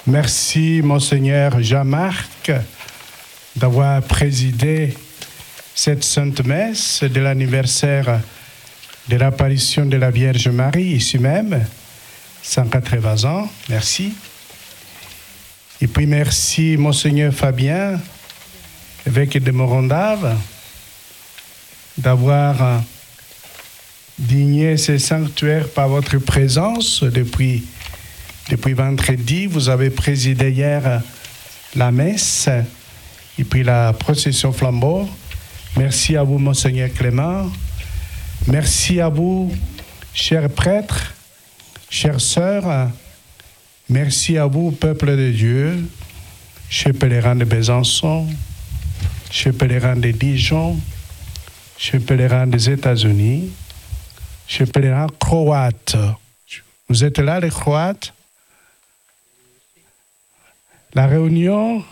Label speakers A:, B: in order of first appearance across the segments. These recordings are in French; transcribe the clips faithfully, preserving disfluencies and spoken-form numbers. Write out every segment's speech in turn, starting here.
A: Merci, Monseigneur Jean-Marc, d'avoir présidé cette Sainte Messe de l'anniversaire de l'apparition de la Vierge Marie, ici même, cent quatre-vingts ans. Merci. Et puis merci, Monseigneur Fabien, évêque de Morondave, d'avoir digné ce sanctuaire par votre présence depuis, depuis vendredi. Vous avez présidé hier la messe et puis la procession flambeau. Merci à vous, Monseigneur Clément. Merci à vous, chers prêtres, chères sœurs. Merci à vous, peuple de Dieu, chers pèlerins de Besançon, chers pèlerins de Dijon, chers pèlerins des États-Unis, chers pèlerins croates. Vous êtes là, les Croates? La Réunion?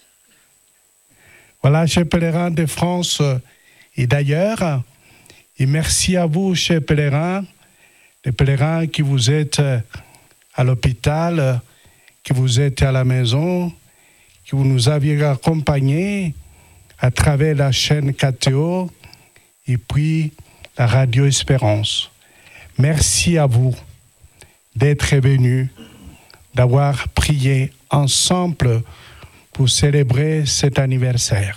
A: Voilà, chers pèlerins de France et d'ailleurs. Et merci à vous, chers pèlerins, les pèlerins qui vous êtes à l'hôpital, qui vous êtes à la maison, qui vous nous aviez accompagnés à travers la chaîne K T O et puis la Radio Espérance. Merci à vous d'être venus, d'avoir prié ensemble pour célébrer cet anniversaire.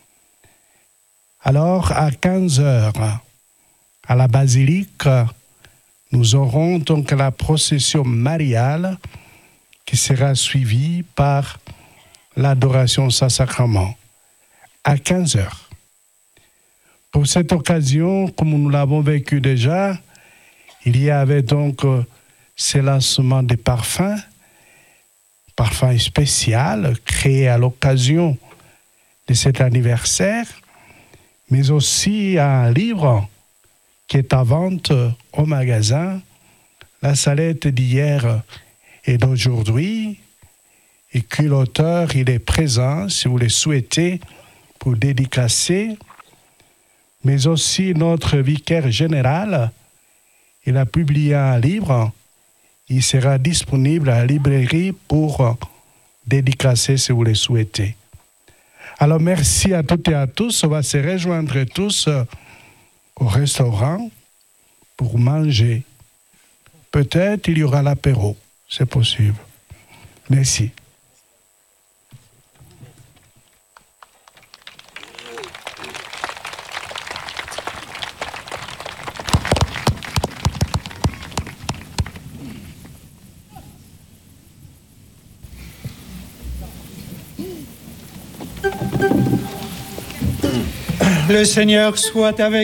A: Alors, à quinze heures, à la basilique, nous aurons donc la procession mariale qui sera suivie par l'adoration Saint-Sacrement à quinze heures. Pour cette occasion, comme nous l'avons vécu déjà, il y avait donc ce lancement des parfums, parfums spéciaux créés à l'occasion de cet anniversaire, mais aussi un livre qui est à vente au magasin, la salette d'hier et d'aujourd'hui, et que l'auteur il est présent, si vous le souhaitez, pour dédicacer, mais aussi notre vicaire général, il a publié un livre, il sera disponible à la librairie pour dédicacer si vous le souhaitez. Alors merci à toutes et à tous, on va se rejoindre tous au restaurant pour manger. Peut-être il y aura l'apéro, c'est possible. Merci.
B: Le Seigneur soit avec